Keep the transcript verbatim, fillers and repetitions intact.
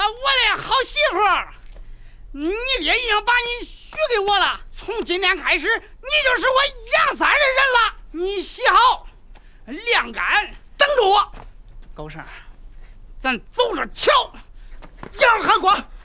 啊，我的好媳妇儿，你爹已经把你许给我了，从今天开始，你就是我杨三的人了。你洗好，晾干，等着我。高胜，咱走着瞧。 杨汉光。